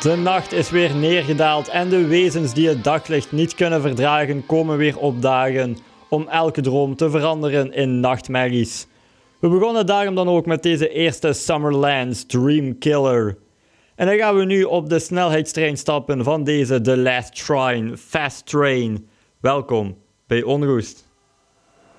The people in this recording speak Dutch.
De nacht is weer neergedaald en de wezens die het daglicht niet kunnen verdragen komen weer opdagen om elke droom te veranderen in nachtmerries. We begonnen daarom dan ook met deze eerste Summerlands Dream Killer. En dan gaan we nu op de snelheidstrein stappen van deze The Last Shrine Fast Train. Welkom bij Onrust.